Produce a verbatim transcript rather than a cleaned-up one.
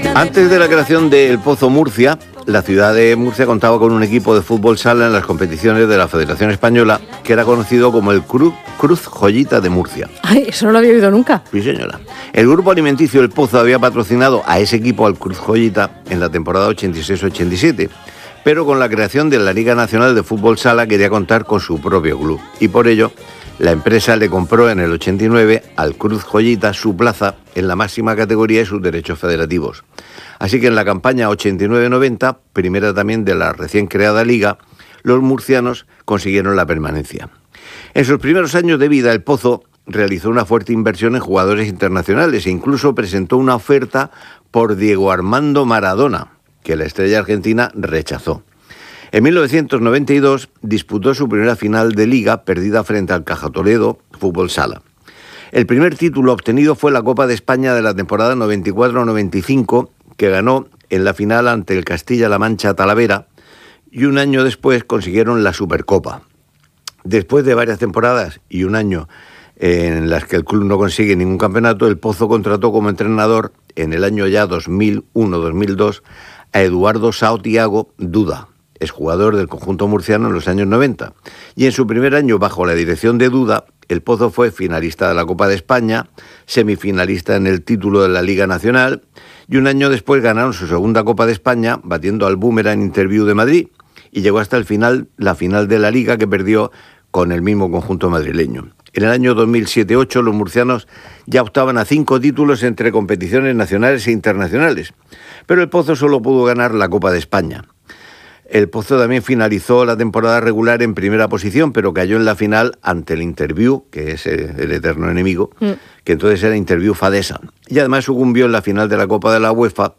Antes de la creación del Pozo Murcia, la ciudad de Murcia contaba con un equipo de fútbol sala en las competiciones de la Federación Española, que era conocido como el Cruz, Cruz Joyita de Murcia. Ay, eso no lo había oído nunca. Sí, señora. El grupo alimenticio El Pozo había patrocinado a ese equipo, al Cruz Joyita, en la temporada ochenta y seis ochenta y siete, pero con la creación de la Liga Nacional de Fútbol Sala quería contar con su propio club, y por ello la empresa le compró en el ochenta y nueve al Cruz Joyita su plaza en la máxima categoría y sus derechos federativos. Así que en la campaña ochenta y nueve noventa, primera también de la recién creada liga, los murcianos consiguieron la permanencia. En sus primeros años de vida, El Pozo realizó una fuerte inversión en jugadores internacionales e incluso presentó una oferta por Diego Armando Maradona, que la estrella argentina rechazó. En mil novecientos noventa y dos disputó su primera final de liga, perdida frente al Caja Toledo Fútbol Sala. El primer título obtenido fue la Copa de España de la temporada noventa y cuatro noventa y cinco, que ganó en la final ante el Castilla-La Mancha Talavera, y un año después consiguieron la Supercopa. Después de varias temporadas y un año en las que el club no consigue ningún campeonato, El Pozo contrató como entrenador en el año ya dos mil uno dos mil dos a Eduardo Sao Thiago Duda, exjugador del conjunto murciano en los años noventa. Y en su primer año bajo la dirección de Duda, El Pozo fue finalista de la Copa de España, semifinalista en el título de la Liga Nacional, y un año después ganaron su segunda Copa de España, batiendo al Boomerang Interview de Madrid, y llegó hasta el final, la final de la Liga, que perdió con el mismo conjunto madrileño. En el año dos mil siete ocho los murcianos ya optaban a cinco títulos entre competiciones nacionales e internacionales, pero El Pozo solo pudo ganar la Copa de España. El Pozo también finalizó la temporada regular en primera posición, pero cayó en la final ante el Interview, que es el eterno enemigo, mm. que entonces era Interview Fadesa. Y además sucumbió en la final de la Copa de la UEFA